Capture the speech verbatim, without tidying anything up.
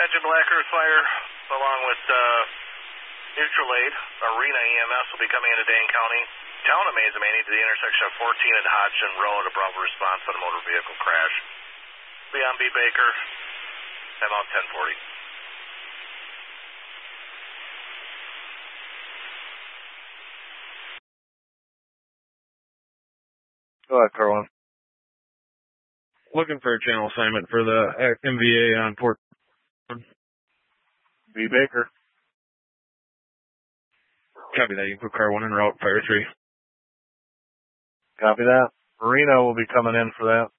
Dispatch of Black Earth Fire, along with uh, Neutral Aid, Arena E M S will be coming into Dane County. Town of Mazomanie to the intersection of fourteen and Hodgson Road, a Bravo response on a motor vehicle crash. Leon B. Baker, M out ten forty. Go ahead, Carl. Looking for a channel assignment for the M V A on Port. B. Baker. Copy that. You can put car one in route, fire three. Copy that. Marina will be coming in for that.